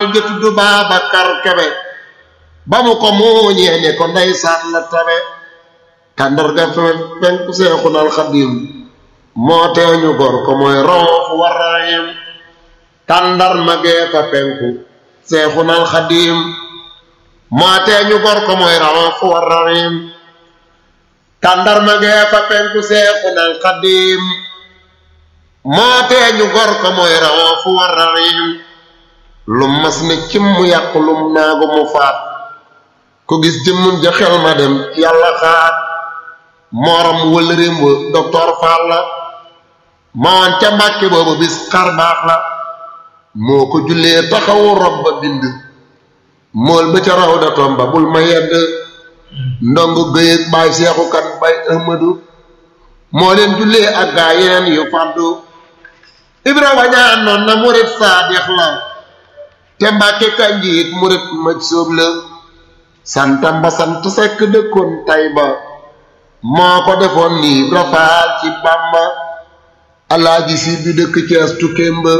ja tudd Baabakar Kebe ba mu ko muuñee ne ko ndeysaan la tabe tàndarga penku Seexunal Xadiim moo teeñu gor ko mooy Rawfu wa Rahiim tàndarma gee fa penku Seexunal Xadiim moo teeñu gor ko mooy Rawfu wa Rahiim tàndarma gee fa penku Seexunal Xadiim moo teeñu gor ko mooy Rawfu wa Rahiim lum mas ne cim mu yàq lum naagu mu faat ku gis jëmmum ja xel ma dem yàlla xaat mooram wëlërim wa docteur Fall la mawoon ca Mbàkke boobu bis xar baax la moo ko jullee taxawu rob ba bind mool ba ca raw da tomba bul ma yedd ndongo gëyëg baay seexu kan bay Ahmadu moo leen jullee ak gaa yeneen yu fàddu Ibra wañaan noon na murit saadix la te Mbàkke kanjiit murit maj sóob la santam ba sant sekk dëkkoon Tayba moo ko defoon nii Ibra Faal ci Bàmba alaaji si bi dëkk Cees tukkémba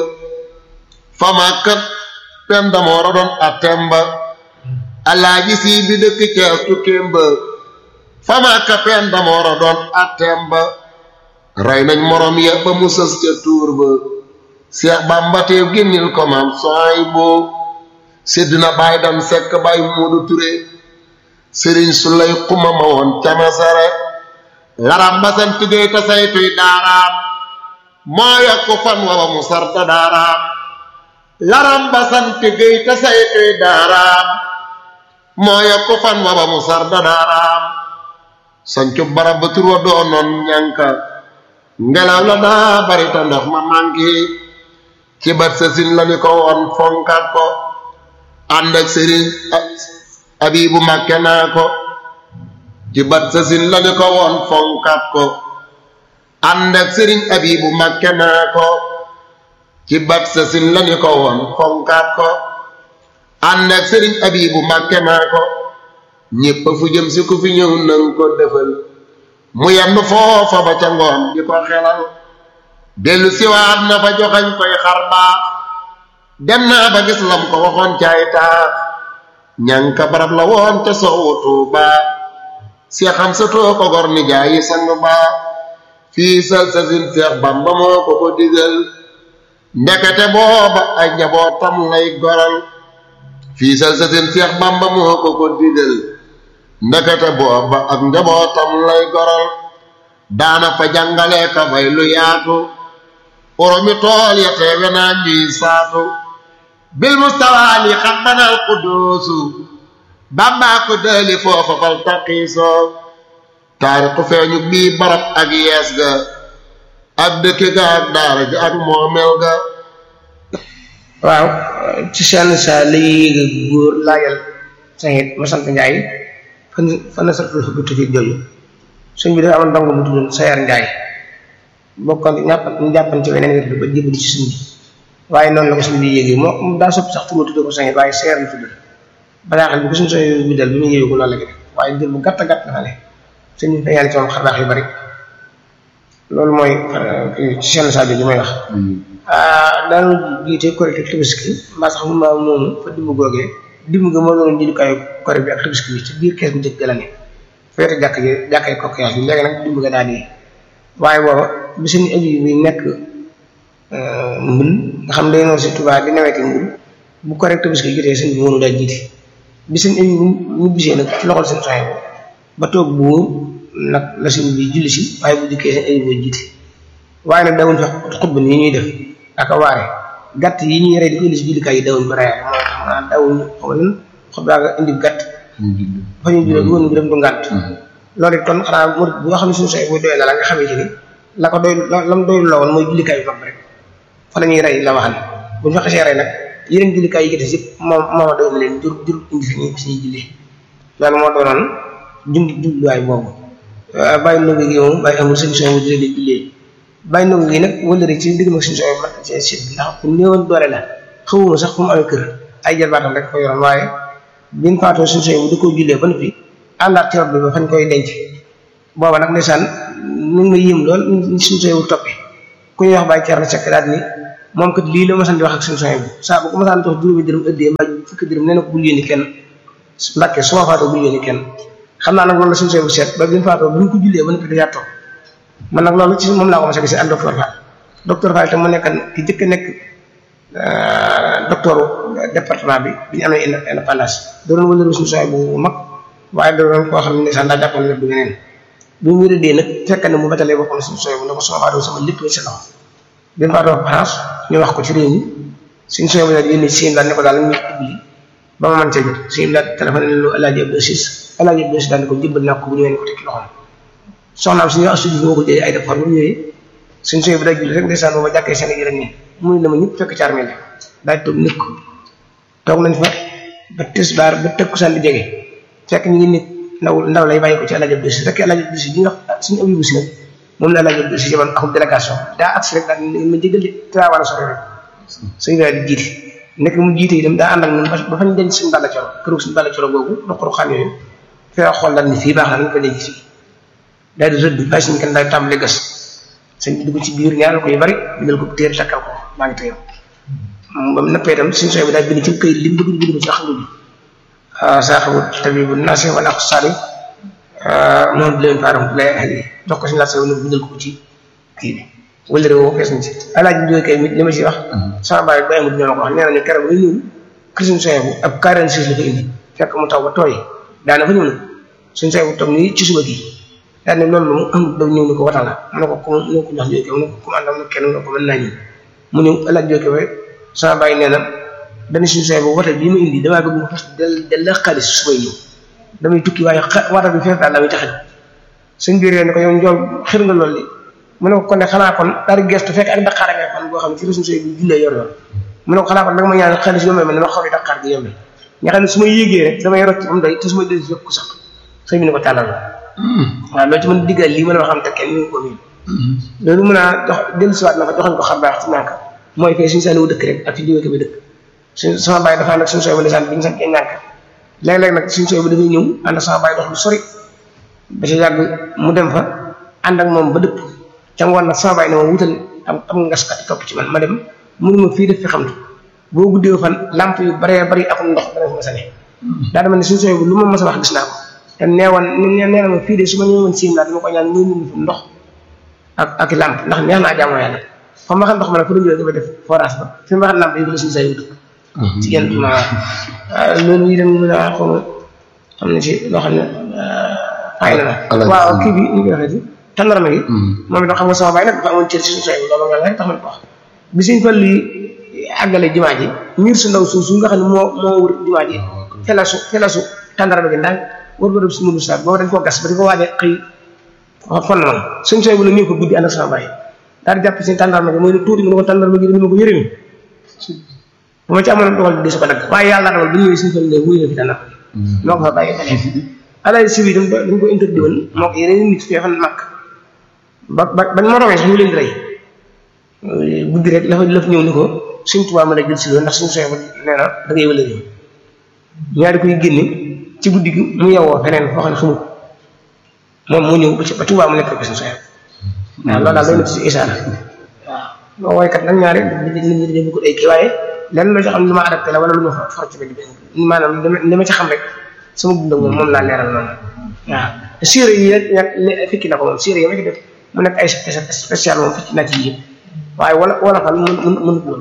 famakat Penda Mooro doon atemba alaaji si bi dëkk Cees tukkémba famaka Penda Mooro doon atemba rey nañ morom ya ba mu sës ca tuur ba Seex Bàmba teew génnil ko maam sooy boo sédd na baay dan sekk baay Moodu Ture sëriñ su lay xuma ma woon camasare laram ba sant géey ta saytuy daaraam moo yokku fan wa ba mu sarta daaraam laram ba sant géey ta saytuy daaraam moo yokku fan wa ba mu sarta daaraam sancu barab ba tur wa doonoon ñanka ngelaw la daa bari ta ndox ma manki ci bat sa sin la ni ko woon fonkat ko ànd ak sëriñ Abibu Màkke naa ko ci bat sa sin la ni ko woon fonkat ko ànd ak sëriñ Abibu Màkke naa ko ci bat sa sin la ni ko woon fonkat ko ànd ak sëriñ Abibu Màkke naa ko ñépp fu jëm si ku fi ñëw nang ko defal mu yenn foofa ba ca ngoon di ko xelal dellu siwaat na fa joxañ koy xar baax dem naa ba gis lam ko waxoon caay taax ñanka barab la woon ca soowu Tuuba Seex Amsatu ko gor ni jaayi sang ba fii sal sa sin Seex Bamba moo ko ko digal ndekete booba ay njabootam lay goral fii sal sa sin Seex Bamba moo ko ko digal ndekete booba ak njabootam lay goral daana fa jàngale ka bay lu yaatu oromi tool ya teewe naa ñuy saatu bil mustawaali xambanal quddoosu Bàmbaa ko dëli foofa fal taqiisoo taarixu feeñu bii barab ak yees ga ak dëkk ga ak daara ga ak moomeel ga waaw ci seen sa léegi góor laajal saxit ma sant Njaay fan na sartul xëbbu tufi jooju sëñ bi dafa amoon ndongo bu tuddoon Sayar Njaay bokkoon ñu jàppan ci weneen wér ba jébbalu ci sëñ bi waaye noonu la ko sëñ bi yéegi moo daa soppi sax tudd ko saxit waaye Sayar la tudd bataaxal bi ko suñu sooy bidal bi mu yéegi ko loolu la ko def waaye jël bu gàtt gàtt na ne sëñ bi feeñal ci moom xarbaax yu bari loolu mooy ci seen saa bi li may wax daanu jiite korite Tabaski mbaa sax ma moomu fa dimb googee dimb ga moo doon jëndukaayu korite bi ak Tabaski bi ci biir kees bu njëkk la ne feete jàkkay coquillage bi léegi nag dimb ga daal di waaye booba bi seen abi bi nekk mbul nga xam day noonu si Tuubaa di naweti mbul bu korite Tabaski jotee sëñ bi mënu daal jiite bi seen abi ñu bisee nag ci loxol seen soxee ba toog bu wóor nag la sëñ bi julli si waaye bu dikkee seen abi boo jiite waaye nag dawuñ fa xutba ni ñuy def aka waare gàtt yi ñuy rey di ko indi si jullikaay yi dawuñ ko reyaat moo tax naa dawuñ xamal xutba nga indi gàtt fa ñu julee woon dem du ngàtt loolu it kon xanaa murid bu nga xam ne suñu soxee boo doyee la nga xamee ci ni la ko doy lam doy la woon mooy jullikaay yu mag rek fa la ñuy rey la waxal buñ fa xasee rey nag yeneen jullikaay yi gis yëpp mooma doy na leen jur indi fi ñuy jullee loolu moo doonoon jubluwaay boobu bàyyi ndongo gi moom bàyyi amul sëñ soxee bu di leen jullee bàyyi ndongo gi nag wala rek ci digg mag suñu soxee mat ci sit ndax ku néewoon doole la xawuma sax fu mu amee kër ay jarbaatam rek ko yoroon waaye biñ faatoo suñu soxee bu da koo jullee ba noppi àndaat ci rob bi ba fañ koy denc booba nag ndeysaan ñu ngi ma yéem lool suñu soxee bu toppee ku ñuy wax bàyyi Ceerno Sekk daal ni moom kat lii la ma sant di wax ak suñu soxna bi saa bu ko ma sant jox juróomi dërëm ëddee mbaa fukki dërëm nee na ko bul yónni kenn Mbàkke su ma faatoo bul yónni kenn xam naa nag loolu la suñu soxna bu seet ba bi mu faatoo bi ñu ko jullee ba noppi dañaa toog man nag loolu ci moom laa ko mos a gisee ak docteur Fall te mu nekk ki jëkk nekk docteur département bi ñu amee indépendance doon wëlëru suñu soxna bu mag waaye doon koo xam ne sax daa jàppoon ne du ñeneen bi mu wéradee nag fekk ne mu batalee boppam suñu soxna bu ne ko su ma faatoo sama lépp ci loxo bi mu faatoo France ñu wax ko ci réew mi suñu soxna bu daal yónni si daal ne ko daal ñu ubbi ba ma mën cee jot suñu daal téléphone ne lu Alaaji Abdou Sis daal ne ko jëbbal naa ko bu ñëwee ne ko tekki loxoom soxnaam suñu wax studio moo ko jëlee ay départ bu ñëwee suñu soxna bu daal julli rek ndeysaan booba jàkkee seen yërëm nii mu ne dama ñëpp fekk ci armée daal toog nekk toog nañ fa ba tisbaar ba takkusaan di jege fekk ñu ngi nekk ndaw lay bàyyi ko ci Alaaji Abdou Sis fekk Alaaji Abdou Sis ñi nga suñu abibu si nag moom la Alaaji Abdou Sis yaban akub délégation daa agsi rek daal ma jégal traawala sore rek suñu daal di jiite nekk mu jiite yi dem daa ànd ak ñun ba fañ denc suñu Balla Coro këru suñu Balla Coro googu doxaru xam yooyu fee xool daal ni fii baax na nañ ko léegi fii daal di rëdd bàyyi suñu kenn daal di tàmbali gas sëñ bi dugg ci biir ñaanal ko yu bari bindal ko téere takkal ko maa ngi tëyam ba mu nappee itam suñu soxla bi daal bind ci këyit li mu bëgg bind ko ci xam bi saaxabu tabibu naasi wala ak sali moom bi leen faaram lay ahli jox ko suñu laaj sa bindal ko ci kii bi wala réew fees na ci alaaji jóge kay li ma ci wax sama baay ba amul ñoo ma ko wax nee nañu keroog ba ñëw kër suñu soxla bu ab 46 la ko indi fekk mu taw ba tooy daana fa ñëw na suñu soxla bu toog nii ci suba gi daal ne loolu mu am daw ñëw ni ko watal la mu ne ko ko ñoo ko jox jóge mu ne ko commande am na kenn mu ne ko mën naa ñëw mu ñëw alaaji jóge ba sama baay nee na dañu suñu soxla bu wata bii ma indi damaa bëgg mu fas del la xaalis subay ñëw damay tukki waaye wata bi fees daal damay taxaj suñ biir ne ko yow njool xir nga loolu li mu ne ko kon ne xanaa kon daal di gestu fekk ak daqaar nga fan boo xam ne ci suñu soxla bu jullee yor mu ne ko xanaa kon da nga ma ñaan xaalis yombee ma ne ma xaw yi daqaar gi yombee nga xam ne su ma yéegee rek damay rocc am doy te su ma dellu si ko sax sëñ bi ne ko tàllal la waaw loolu ci mën diggal lii mën a xam te kenn ñu ko miin loolu mën a jox dellu siwaat na fa joxañ ko xam baax ci nànk mooy fee suñu saliwu dëkk rek ak ci jóge ko bi dëkk suñ sama bàyyi dafa ànd ak suñu soxla bu desaan bi ñu sax ay nànk léeg-léeg nag suñu soxla bu dafay ñëw ànd ak sama bàyyi dox lu sori ba ci yàgg mu dem fa ànd ak moom ba dëpp ca ngoon nag sama bàyyi ne ma wutal am ngaskat topp ci man ma dem mënuma fii def fi xamtu boo guddee fan lamp yu baree bari ak ndox dana fi ma sa ne daa dama ne suñu soxla bu lu ma mës a wax gis naa ko te nee na ma fii de su ma ñëwoon siim laa dama ko ñaan muy mun fi ndox ak lamp ndax neex naa jaamoo yàlla fa ma xam ndox ma nag fa la dafa def forage ba fi ma xam lamp yi fa la suñu say dëkk ci genn ma loolu yi dem mën a xaw xam ne ci loo xam ne fay na la waaw kii bi ñu koy waxee ci tàndarma gi moom itam xam nga sama baay nag dafa amoon cër ci suñu say loolu nga lay tax ma ko wax bi suñ fa li àggale jumaa ji miir su ndaw suuf su nga xam ne moo wër jumaa ji felasu tàndarma gi ndànk war ko def si mënu saa boobu dañ koo gas ba di ko waajee xëy fon na man suñu soy bu la ñëw ko guddi ànd ak sama bàyyi daal di jàpp seen tàndarma gi mooy ne tuuti mu ne ko tàndarma gi dama ko yërëmi bu ma ci amoon dogal di su ko dagg waaye yàlla dogal bu ñëwee suñu fa ne wuy na fi tàndarma gi moo ko fa bàyyi alay si bi dañ ko interdit woon moo ko yeneen nit fee fan màkk bañ ma rawee sax ñu leen di rey guddi rek lafa ñëw ni ko suñ tubaab ma la jël si loolu ndax suñu soy ba nee na da ngay wëla ñëw ñaari koy génne ci guddi gi mu yewoo feneen foo xam ne xamul moom mu ñëw ba Tuubaa mu nekk rek suñu soxla waaw loolu daal day nekk si isaara waaw woykat nag ñaari nit ñi dañu ko ay kii waaye lenn loo ci xam ne lu ma adapté la wala lu ma for ci benn maanaam li ma ci xam rek sama dund ak moom laa leeral noonu waaw siire yi rek fikki na ko moom siire yi ma ci def mu nekk ay spécial moom fikki na ci yëpp waaye wala fan mënut loolu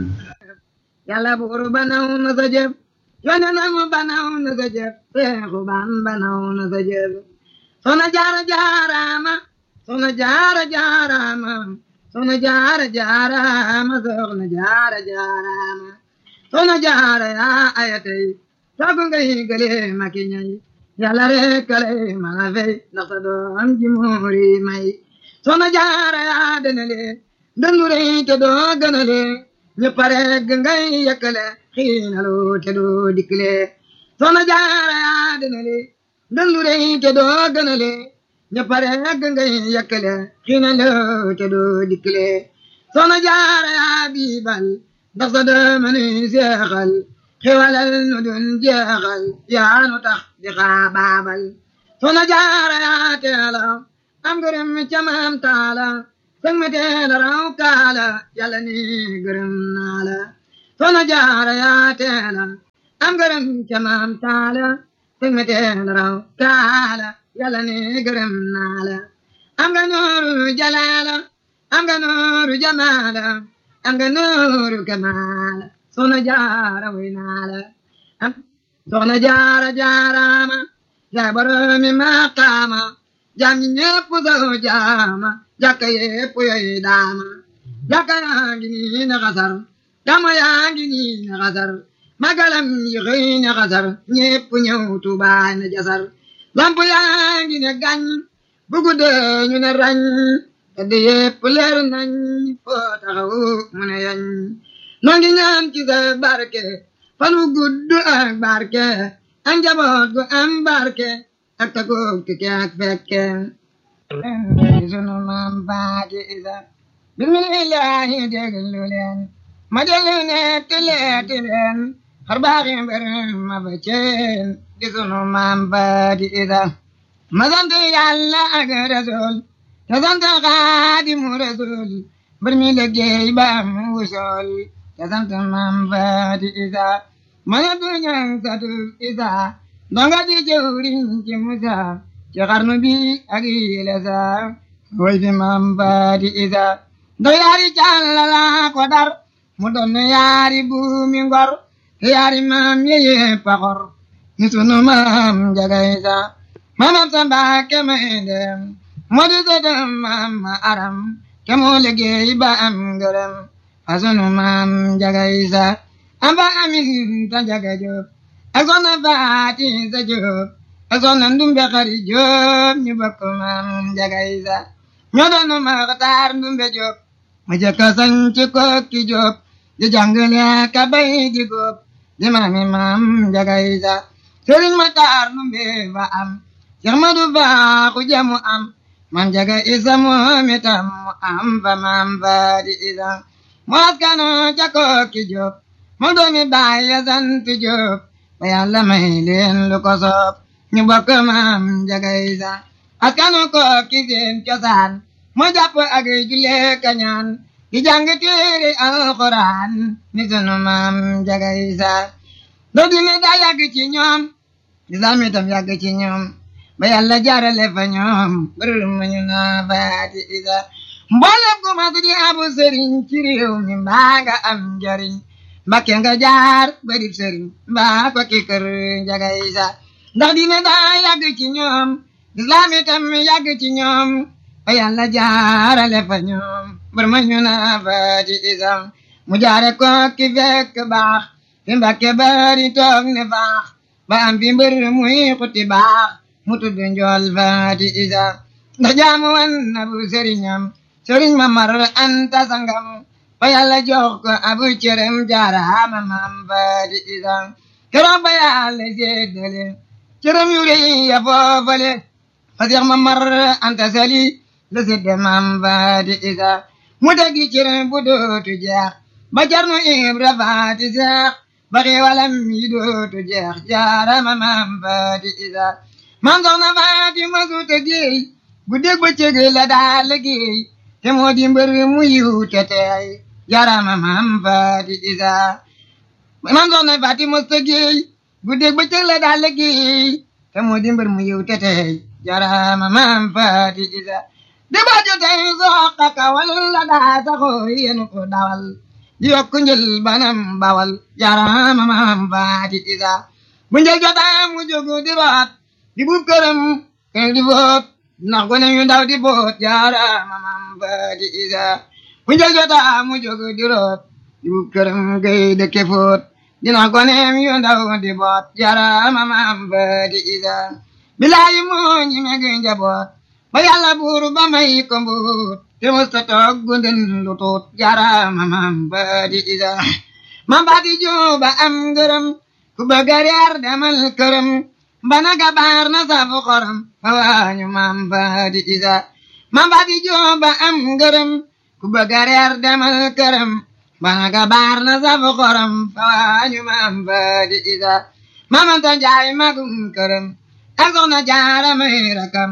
yàlla buur banaw na sa jëf yonenam banaw na sa jëf Seexu Ban banaw na sa jëf Soxna Jaara jaaraama Soxna Jaara jaaraama Soxna Jaara jaaraama Soxna Jaara jaaraama Soxna Jaara yaa ayatay sagu ngay gële maki ñay Yàlla rek lay mala fay ndax sa doom ji muuri may Soxna Jaara yaa denale dandure te doo gënale ñëpp rek ngay yëkkale xiinalu te doo dikkale Soxna Jaara yaa denale dandure te doo gënale ñëpp rek ngay yëkkale xiinalu te doo dikkale Soxna Jaara yaa biibal ndax sa doomani seexal xewalal nu dun jeexal yaa nu tax di xaabaabal Soxna Jaara yaa teela am gërëm ca maam taala sang ma teel raw kaala yàlla ni gërëm naa la soxna jaara yaa teela am gërëm ca maam taala sang ma teel raw kaala yàlla ni gërëm naa la am nga nooru jalaala am nga nooru jamaala am nga nooru kamaala soxna jaara way naa la soxna jaara jaaraama yaa boromi maqaama jaam ñi ñépp saw jaama jàkka yépp yoy daama jàkka yaa ngi nii na xasar dama yaa ngi nii na xasar magalam yi xëy na xasar ñépp ñëw Tuubaa na jasar lamp yaa ngi ne gañ bu guddee ñu ne rañ tedd yépp leer nañ foo taxaw mu ne yañ noo ngi ñaan ci sa barke fan wu gudd ak barke ak njaboot gu am barke ak tagoog tike ak fekke sunu maam Faati Isa bismillahi déglu leen ma déglu netti leeti leen xar baaxi mbër ma ba ceen di sunu maam Faati Isa ma sant Yàlla ak Rasul te sant Xaadimu Rasul mbër mi liggéey ba am wusool te sant maam Faati Isa ma ne du ñang satu Isa ndonga di jëwriñ ci Musa ci xarnu bi ak yile sa way fi maam Faati Isa ndo yaari càllala ko dar mu doon yaari buumi ngor yaari maam yeye paxor ni sunu maam Njaga Isa maamam sa Mbàkke may dem moo di sëtam maam ma aram ke moo liggéey ba am ngërëm fa sunu maam Njaga Isa amba amin ta Njaga Jóob ak soxna Faati Isa Jóob ak soxna Ndumbe Xari Jóob ñu bokk maam Njaga Isa ñoo doon Maxtaar Ndumbe Jóob ma jëkk sañ ci Kokki Jóob di jàngale ka bay di góob di maami maam Njaga Isa Sëriñ Maxtaar Ndumbe fa am Seex Madu Baaxu jamu am maam Njaga Isa moom itam mu am fa maam Faati Isa mu askano ca Kokki Jóob moo doomi baay ya sant Jóob ba Yàlla may leen lu ko soob ñu bokk maam Njaga Isa askanu Kokki seen cosaan moo jàpp ak julee kañaan di jàng téere alxuraan ni sunu maam Njaga Isa doo dine daa yàgg ci ñoom lislaam itam yàgg ci ñoom ba Yàlla jaarale fa ñoom bërër ma ñu naa Faati Isa mboolem ku mas di abu sëriñ ci réew mi mbaa nga am njariñ Mbakke nga jaar ba dib sëriñ mbaa ko ki kër Njaga Isa ndax dine daa yàgg ci ñoom lislaam itam yàgg ci ñoom ba Yàlla jaarale fa ñoom bër ma ñu naa Faati Isa mu jaare ko ki fekk baax fi Mbakke bari toog ne faax ba am fi mbër muy xuti baax mu tudd njool Faati Isa ndax jaamu wan na bu sëriñam sëriñ ma mar anta sangam ba Yàlla jox ko abu cërëm jaaraama maam Faati Isa keroog ba Yàlla séddale cërëm yu rëy ya foofale fa Seex ma mar anta sali la sédde maam Faati Isa mu teggi cërëm bu dootu jeex ba Cerno Ibra Faati Seex ba xeewalam yi dootu jeex jaaraama maam Faati Isa maam Soxna Faati masu tëggéey bu dégg ba cëg la daa liggéey te moo di mbër mu yiw te teey jaaraama maam Faati Isa maam Soxna Faati masu tëggéey bu dégg ba cëg la daa liggéey te moo di mbër mu yiw te teey jaaraama maam Faati Isa di ba jotey soqa kawal la daa saxoo yenu ko dawal di yokku njël banam bawal jaaraama maam Faati Isa bu njël jotaa mu jógu di root di buub këram keng di boot ndax gone yu ndaw di boot jaaraama maam Faati Isa bu njël jotaa mu jógu di root di buub këram gay dëkke foot dina gone yu ndaw di boot jaaraama maam Faati Isa bilaayi moo ñi meg njaboot ba Yàlla buur ba may ko mbuut te musta toog gunden lu tuut jaaraama maam Faati Isa maam Faati Jóoba am ngërëm ku bëgg a reer demal këram bana gabaar na safu xorom fa waañu maam Faati Isa maam Faati Jóoba am ngërëm ku bëgg a reer demal këram bana gabaar na safu xorom fa waañu maam Faati Isa maam Anta Njaay magum këram ak Soxna Jaara may rakam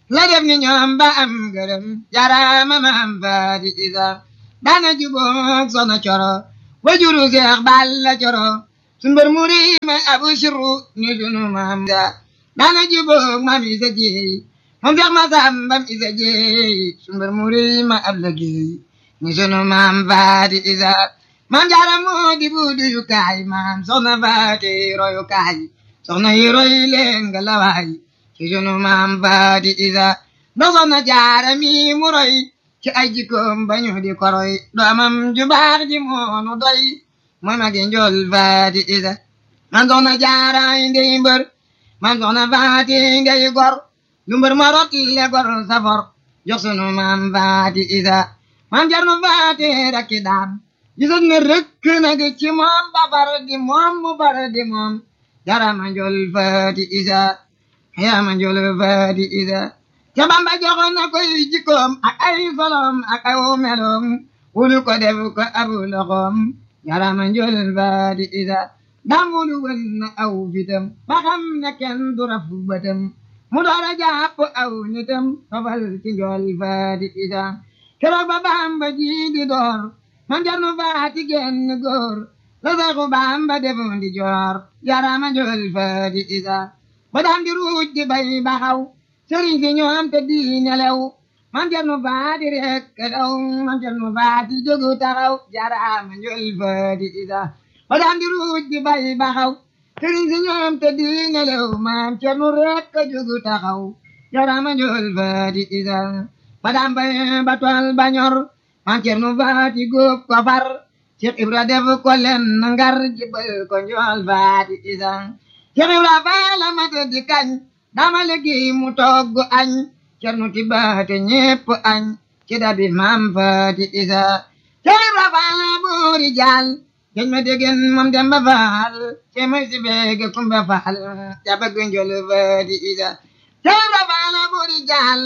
la def ni ñoom ba am gërëm jarama maam faati isa daana jubóog soxna coro wajuru seex balla coro sun mbër muri may abu sirru ni sunu maam da daana jubóog maam isa jeey moom seex ma sambam isa jeey sun mbër muri may ab la geey ni sunu maam faati isa maam jaara moo di buudu yu kaay maam soxna faati royu kaay soxna yi roy leen nga lawaay ci sunu maam faati isa ndax soxna jaara mi mu roy ci ay jikkoom bañu di koroy doomam ju baax ji moonu doy mooy magi njool faati isa man soxna jaara ndey mbër man soxna faati ndey gor lu mbër ma rot le gor safor jox sunu maam faati isa maam jarnu faati rakki daam gisoon ne rëkk nag ci moom ba far di moom mu far di moom jarama njool faati isa yama njool faati isa ca Bamba joxoon na koy jikkoom ak ay solom ak ay meloom wulu ko def ko abu loxoom jarama njool faati isa dam wulu wën na aw fitam ba xam ne kenn du rafu bëtam mu doora jàpp aw nitam tofal ci njool faati isa keroog ba Bamba ji di door man jarnu faati genn góor la Seexu Bamba defoon di joor jarama njool faati isa ba daan di ruuj di bay baxaw sëriñ si ñoom te di nelew man jarnu faati rek daw man jarnu faati jógu taxaw jarama njool faati isa ba daan di ruuj di bay baxaw sëriñ si ñoom te di nelew man jarnu rek jógu taxaw jarama njool faati isa ba daan bay ba tool ba ñor man jarnu faati góob ko far Cheikh Ibra def ko len ngar jibal ko njool faati isa Cheikh Ibra faala mata di kañ dama léegi mu togg añ cernu tibaate ñépp añ ci dabi maam faati isa Cheikh Ibra faala buuri jaal geñ ma degen moom Demba Faal ce may si beege Kumba Faal ja bëgg njool faati isa Cheikh Ibra faala buuri jaal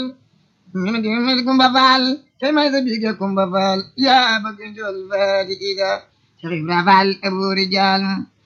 ma degen Kumba Faal ce may si beege Kumba Faal ja bëgg njool faati isa Cheikh Ibra faal buuri jaal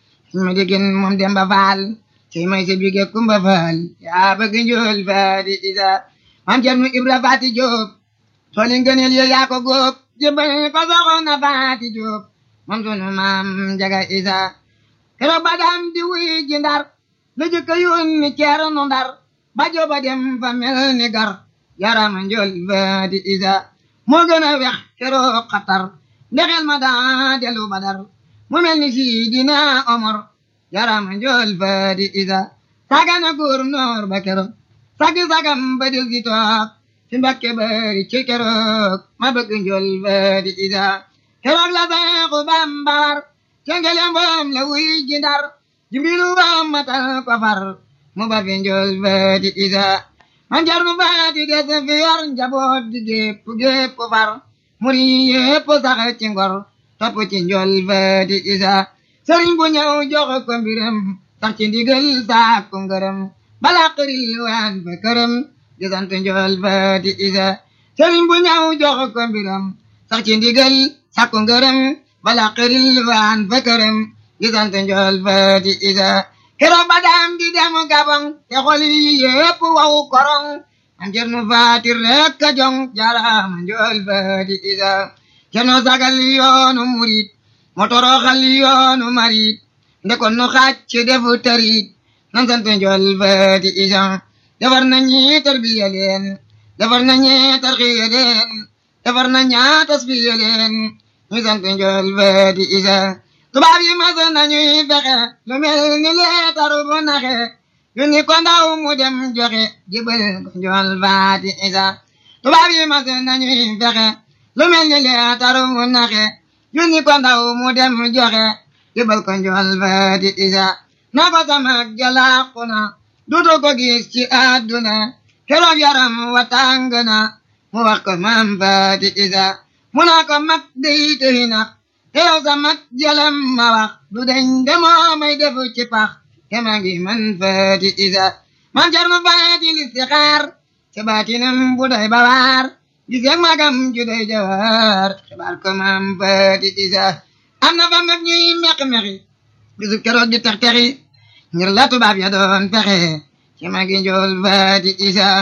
ma degen moom Demba Faal ci may si bige Kumba Faal yaa bëgg njool faati isa maam Cerno Ibra Faati Jóob tooli ngëneel yo yaa ko góob jëmbal ko soxna Faati Jóob moom sunu maam Njaga isa keroog ba daan di wuy ji Ndar la jëkk yónni Ceerno Ndar ba jooba dem fa mel ni gar yarama njool faati isa moo gën a wex keroog xatar ndexel ma daa delu Badar mu mel ni Sidina Omar jarama njool faati isa sagana gouverneur ba keroog sagam ba del si toog ci Mbakke Bari ci keroog ma bëgg njool faati isa keroog la Seexu Bamba war cengelem boom la wuy ji Ndar Jibrilu boom matal ko far mu ba fi njool faati isa man jarnu faati des fi yor njaboot di gépp far muri yépp sax ci ngor topp ci njool faati isa sëriñ bu ñëw jox ko mbiram sax ci ndigal saak ko ngërëm bala xëril waan fa këram di sant njool faati isa sëriñ bu ñëw jox ko mbiram sax ci ndigal saak ko ngërëm bala xëril waan fa këram di sant njool faati isa keroog ba daam di dem Gabon te xol yi yépp waw korong am Cerno Faati rek a jong jarama njool faati isa Cerno sagal yoonu murit motoroxal yoonu marit ndekon nu xàcc defu tarit nan sant njool faati isa defar na ñi tarbiya leen defar na ñi tarxiya leen defar na ña tasfiya leen ñu sant njool faati isa tubaab yi mas nañuy fexe lu mel ni leetar bu naxe yónni ko ndaw mu dem joxe jibal ko njool faati isa tubaab yi mas nañuy fexe lu mel ni leetar bu naxe yónni ko ndaw mu dem joxe jibal ko njool faati isa na ko sama jalaaku na dutu ko gis ci àdduna keroog yaram wa tàng na mu wax ko maam faati isa mu naa ko mag dey tëhi na te yow sa mag jalam ma wax du deñ demoo may defu ci pax te ma ngi man faati isa man Cerno Faati listixaar ci baatinam bu doy bawaar gis ak magam ju doy jawaar xibaar ko maam faati isa am na fa mag ñuy meq-meqi bisu keroog di tex-texi ngir la tubaab ya doon fexe ci magi njool faati isa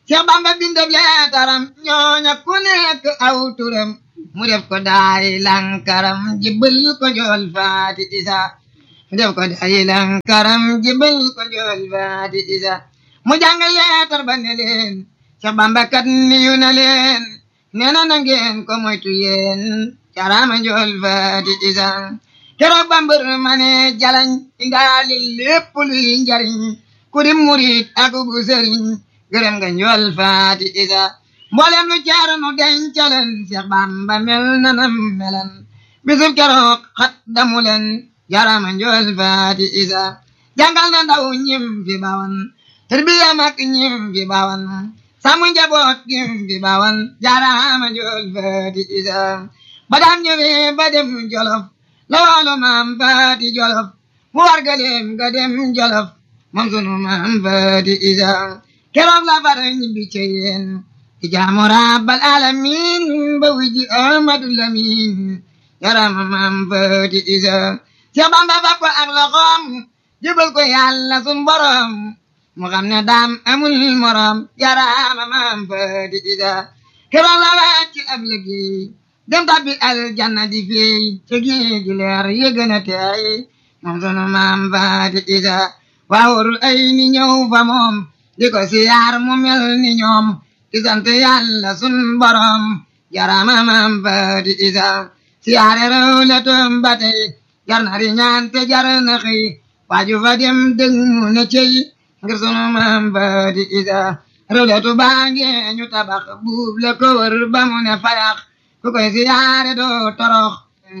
Seex Bamba bindab leetaram ñooña ku nekk aw turam mu def ko daay lankaram jibbal ko njool faati isa mu def ko daay lankaram jibbal ko njool faati isa mu jàng leetar ba ne leen Seex Bamba kat niyu na leen nee na ngeen ko moytu yéen jarama njool faati isa keroog Bamba ma ne jalañ indaali lépp luy njariñ ku di murit ak bu sëriñ gërëm nga njool faati isa mboolem lu jaaranu dencaleen Seex Bamba mel na nam melan bisub keroog xat damu leen jarama njool faati isa jàngal na ndaw ñim fi bawan tarbiya mag ñim fi bawan sàmm njaboot ñim fi bawan jarama njool faati isa ba daan ñëwee ba dem Jolof la waalo maam faati Jolof mu wargaleem ga dem Jolof moom sunu maam faati isa keroog la far ñibbi ci yéen ci jaamu rabbal alamin ba wiji Ahmadu Lamin yarama maam faati isa Seex Bamba fab ko ak loxoom jébal ko Yàlla sun borom mu xam ne daam amul morom yarama maam faati isa keroog la wàcc ab liggéey dem tabbi aljanna di fey ci géej gi leer yi gën a teey moom sunu maam faati isa waawul ay ni ñëw fa moom di ko siyaar mu mel ni ñoom di sant Yàlla sun borom jarama maam faati isa siyaare rew la toom ba tey jar na ri ñaan te jar na xëy waaju fa dem dëng mu ne cey ngir sunu maam faati isa rew la tu baange ñu tabax buub la ko wër ba mu ne fayax ku koy siyaare doo torox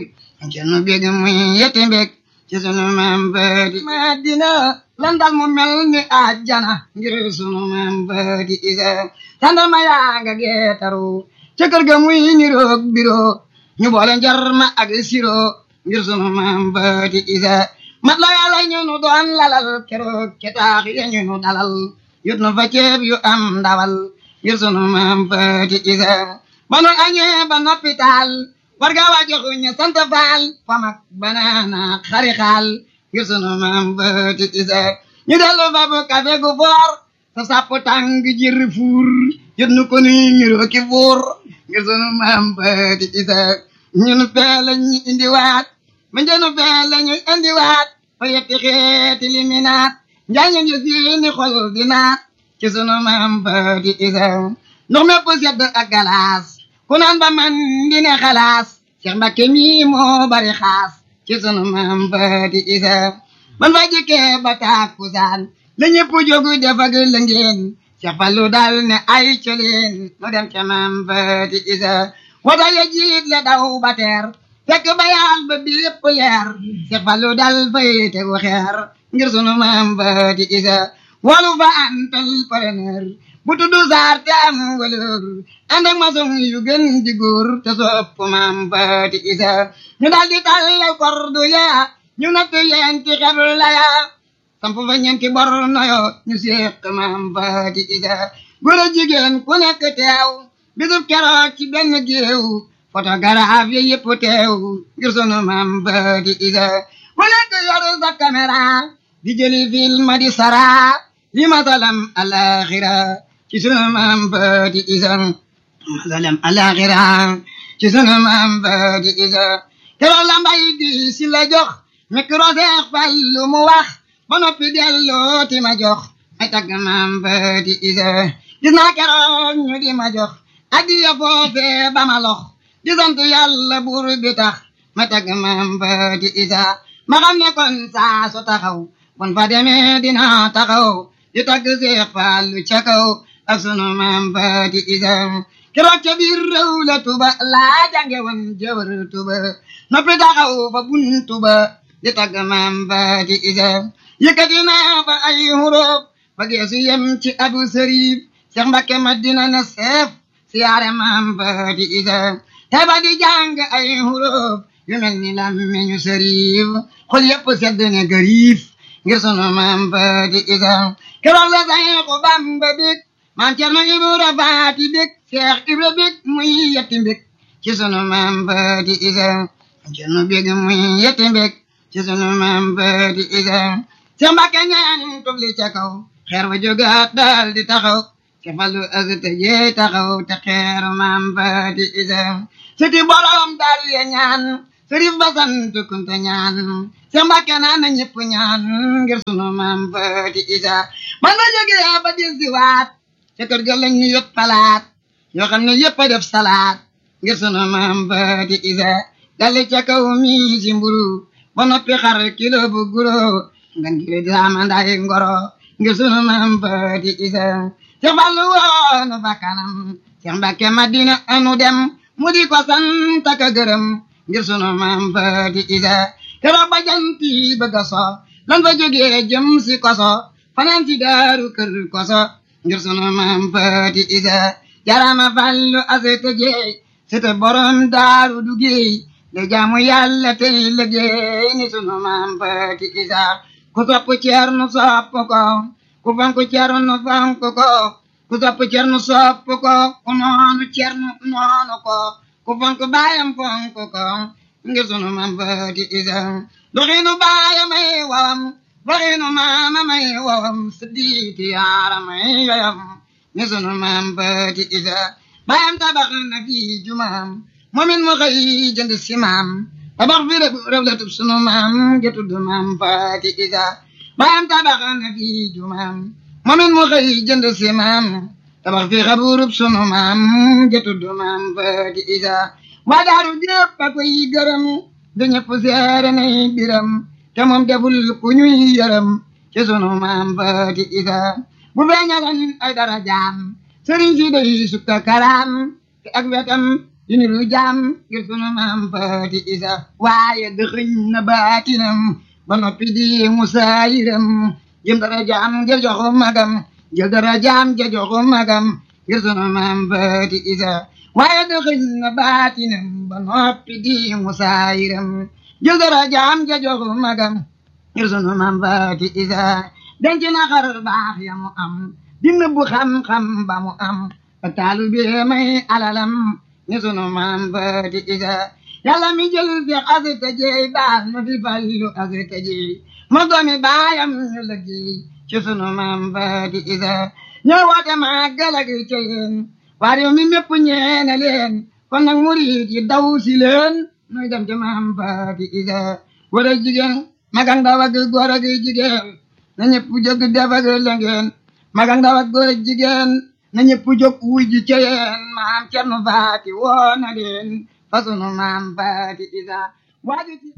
kenn bég muy yetti mbég ci sunu maam faati Madina lan dal mu mel ni àjjana ngir sunu maam faati isa tandal ma yaa nga geetaru ca kër ga muy niroog biro ñu boole njarma ak siro ngir sunu maam faati isa mat la Yàlla ñu nu doon lalal keroog ca taax ya ñu nu dalal yut nu fa ceeb yu am ndawal ngir sunu maam faati isa ba nu añee ba noppi taal warga waa joxuñu sant faal famak banaana xari xaal ngir sunu maam faati isa ñu dellu fa bu kafe gu foor sa sàpp tàng jir fuur yut nu ko nuy niroo ki fuur ngir sunu maam faati isa ñun fee lañu indiwaat ma njënu fee lañu indiwaat fa yetti xeeti liminaat njaañu ngi seeni xol di naat ci sunu maam faati isa ndox mépp sedd ak galaas ku naan ba man di ne xalaas Seex Mbakke mi moo bari xaas ci sunu maam faati isa man fa jikkee ba takkusaan la ñëpp jógu def ak lëngeen Seex Fallu dal ne ay coleen nu dem ca maam faati isa wata ya jiit le daw ba teer fekk ba yaal ba bépp leer Seex Fallu dal fay tegu xeer ngir sunu maam faati isa walu fa antal preneur bu tuddu saar te am wëlër ànd ak maçon yu gën di góor te sopp maam faati isa ñu dal di tàllal kordu ya ñu natt yenti xebl la ya samp fa ñenti bor noyo ñu séq maam faati isa góor a jigéen ku nekk teew bisub keroog ci benn géew photographe yi yëpp teew ngir sunu maam faati isa ku nekk yor sa caméra di jëli film di sara li masalam alaxira ci sunu maam faati isa masalam alaxira ci sunu maam faati isa keroog la mbay di si la jox micro Seex Fallu mu wax ba noppi delloo ti ma jox ay tagg maam faati isa gis naa keroog ñu di ma jox addiya foofee ba ma lox di sant Yàlla buur bi tax ma tagg maam faati isa ma xam ne kon saa su taxaw bon fa demee dina taxaw di tagg Seex Fallu ca kaw ak sunu maam faati isa keroog ca biir réew la tuba laa jànge woon jëwër tuba noppi taxaw fa buntu ba di tagg maam faati isa yëkkati naa fa ay huruf ba geesu yem ci Abu Sërif Seex Mbakke Madina na seef siyaare maam faati isa tey ba di jàng ay huruf yu mel ni lammiñu Sërif xol yëpp sedd ne gariif ngir sunu maam faati isa keroog la Seexu Bamba bég maam Cerno Ibra Faati bég Seex Ibra bég muy yetti mbég ci sunu maam faati isa Cerno bég muy yetti mbég ci sunu maam faati isa Seex Mbakke ñaan tubli ca kaw xeer wa jógaat daal di taxaw ci falu azta jee taxaw te xeeru maam faati isa siti borom dar ya ñaan sërif ba sant kunta ñaan Seex Mbàkke naan na ñëpp ñaan ngir sunu maam faati isa man ba jógee ba dis di waat ca kër ga lañ ñu yot palaat yoo xam ne yëpp a def salaat ngir sunu maam faati isa dali ca kaw mi si mburu ba noppi xar kilo bu guro ngan gile daama nday ngoro ngir sunu maam faati isa Seex Fallu woonu fa kanam Seex Mbàkke Madina anu dem mu di ko sant ak gërëm ngir sunu maam faati isa keroog ba janti bëgg a so lan fa jógee jëm si koso fanaan si daaru kër koso ngir sunu maam faati isa jarama Fallu asete jeey sete borom daaru dugey de jaamu Yàlla tey liggéey ni sunu maam faati isa ku sopp Ceerno sopp ko ku fonk Ceerno fonk ko ku sopp Ceerno sopp ko ku noonu Ceerno noonu ko ku fonk baayam fonk ko ngir sunu maam faati isa doxinu baayam ay wawam doxinu maamam ay wawam siddiiti yaaram ay yoyam ngir sunu maam faati isa baayam tabax na fi jumaam moomin mu xëy jënd si maam tabax fi rewletub sunu maam getudd maam faati isa baayam tabax na fi jumaam moomin mu xëy jënd si maam tabax fi xaburub sunu maam getudd maam faati isa waa daaru jépp a koy gërëm da ñëpp seere nay biram te moom deful ku ñuy yërëm ci sunu maam faati isa bu feeñalan ay dara jaam sëriñ si day sukka karaam te ak wetam yu niru jaam ngir sunu maam faati isa waaye dëxëñ na baatinam ba noppi di musaayiram jëm dara jaam ja joxu magam jël dara jaam ja joxu magam ngir sunu maam faati isa waaye dëxëñ na baatinam ba noppi di musaayiram jël dara jaam ja joxu magam ngir sunu maam faati isa denc na xar baax ya mu am dina bu xam-xam ba mu am ba taalu bi may alalam ni sunu maam faati isa Yàlla mi jël fi asita jeey baax na fi Fallu asita jeey ma doomi baayam ñu liggéey ci sunu maam faati isa ñoo woote màggal ak ceyeen waa réew mi mépp ñeene leen kon nag murid yi daw si leen nuy dem ci maam faati isa góor ak jigéen mag ak ndaw ak góor ak jigéen na ñëpp jóg def ak lengeen mag ak ndaw ak góor ak jigéen na ñëpp jóg wuy ji ceyeen maam Cerno Faati woo na leen fa sunu maam faati isa waaju ci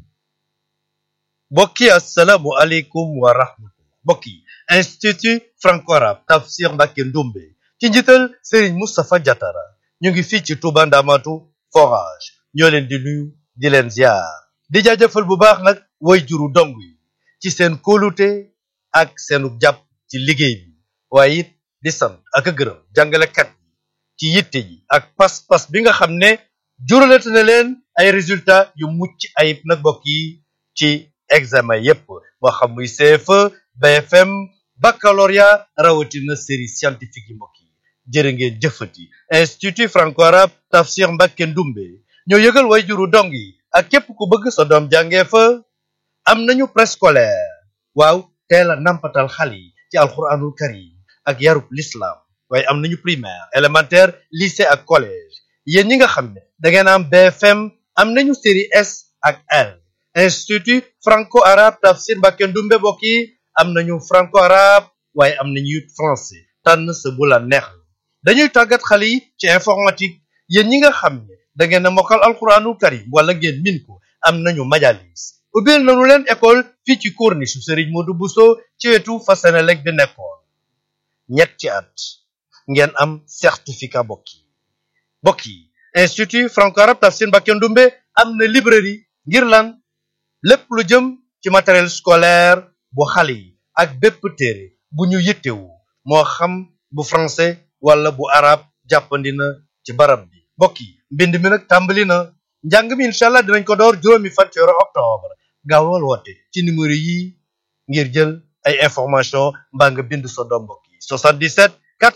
mbokk yi assalaamu aleykum wa rahmatullah mbokk yi institut franco-arabe Tafsir Mbacké Ndoumbe ci njiital Serigne Moustapha Diatara ñu ngi fii ci Touba Ndamatu forage ñoo leen di nuyu di leen ziar di jaajëfal bu baax nag way juru dong yi ci seen kóolute ak seenu jàpp ci liggéey bi waaye it di sant ak a gërëm jàngalekat yi ci yitte yi ak pas-pas bi nga xam ne juralate na leen ay résultats yu mucc ayib nag mbokk yi ci examen yépp moo xam muy CFE BFM baccalauréat rawatina série scientifique yi mbokk yi jërë ngeen jëfati institut franco-arabe Tafsir Mbacké Ndoumbe ñoo yëgal way juru dong yi ak képp ku bëgg sa doom jàngee fa am nañu préscolaire waaw teel a nampatal xale yi ci alxuraanul karim ak yarub l'islam waaye am nañu primaire élémentaire lycée ak collège yéen ñi nga xam ne da ngeen am BFM am nañu série S ak L institut franco-arabe Tafsir Mbacké Ndoumbe mbokk yi am nañu franco-arabe waaye am nañu français tànn sa bu la neex dañuy tàggat xale yi ci informatique yéen ñi nga xam ne da ngeen a mokkal alxuraanul karim wala ngeen min ko am nañu majalis ubbil nañu leen école fii ci corniche Serigne Modou Bousso ci wetu fa Senelec bi nekkoon ñetti at ngeen am certificat mbokk yi institut franco-arabe Tafsir Mbacké Ndoumbe am na librairie ngir lan lépp lu jëm ci matériel scolaire bu xale yi ak bépp téere bu ñu yittewu moo xam bu français wala bu arabe jàppandi na ci barab bi mbokk yi mbind mi nag tàmbali na njàng mi incha allah dinañ ko door juróomi fan ci weeru octobre gaawal woote ci numéro yi ngir jël ay information mbaa nga bind sa doom mbokk yi 77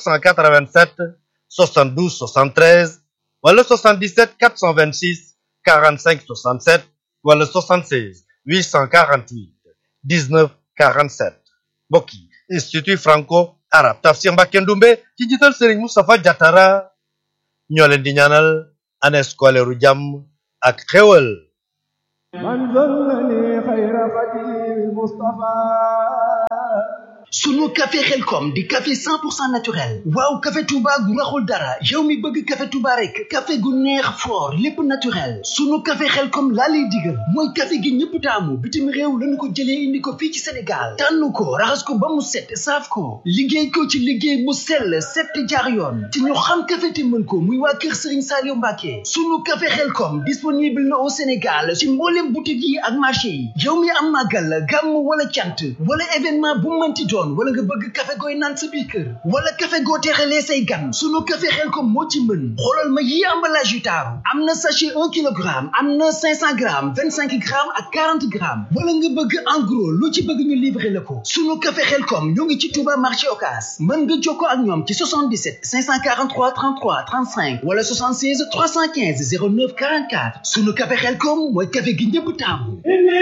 487 72 73 wala 77 426 45 67 wala 76 848 19 47 mbokk yi institut franco arab Tafsir Mbacké Ndoumbé ci njiital Serigne Moustapha Diatara ñoo leen di ñaanal année scolaire u jàmm ak xéwal. sunu café Xelkom di café 100% naturel waaw café Touba gu raxul dara yow mi bëgg café Touba rek café gu neex fort lépp naturel sunu café Xelkom laa lay digal mooy café gi ñëpp taamu bitim réew lañu ko jëlee indi ko fii ci Sénégal tànn ko raxas ko ba mu set saaf ko liggéey ko ci liggéey mu sell set jaar yoon ci ñu xam café te mën ko muy waa kër Serigne Saliou Mbacké sunu café Xelkom disponible na au Sénégal ci mboolem boutique yi ak marché yi yow mi am màggal gàmm wala cant wala événement bu mënti doon wala nga bëgg café gooy naan sa biir kër wala café goo teexalee say gan sunu café Xelkom moo ci mën xoolal ma yi emballage yu taaru am na sachet 1 kilogramme am na 500 grammes 25 grammes ak 40 grammes wala nga bëgg en gros lu ci bëgg ñu livrer la ko sunu café Xelkom ñoo ngi ci Touba marché Ocass mën nga jokkoo ak ñoom ci 77 543 33 35 wala 76 315 09 44 sunu café Xelkom mooy café gi ñëpp taamu